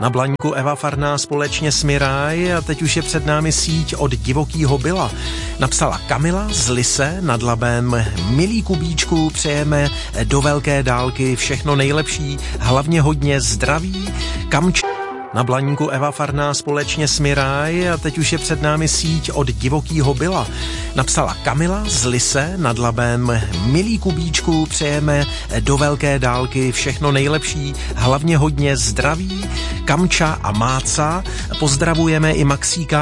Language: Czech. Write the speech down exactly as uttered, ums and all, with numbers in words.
Na Blaňku Eva Farná společně s Miraj a teď už je před námi síť od divokýho byla. Napsala Kamila z Lise nad Labem. Milí Kubíčku, přejeme do velké dálky všechno nejlepší, hlavně hodně zdraví. Kamč... Na Blaňku Eva Farná společně s Miraj a teď už je před námi síť od divokýho byla. Napsala Kamila z Lise nad Labem. Milí Kubíčku, přejeme do velké dálky všechno nejlepší, hlavně hodně zdraví. Kamča a Máca. Pozdravujeme i Maxíka